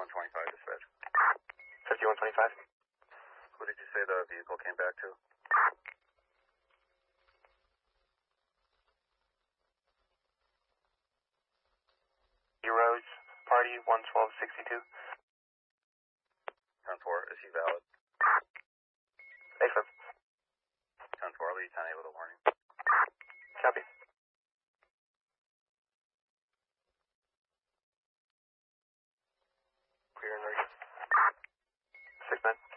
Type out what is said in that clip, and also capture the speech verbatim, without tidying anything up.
fifty-one twenty-five dispatch. fifty-one twenty-five. Who did you say the vehicle came back to? Rose, party one twelve sixty-two. ten four, is he valid? Affirm. ten four, I'll lead ten eight with a warning. Copy. Clear and ready. Six nine.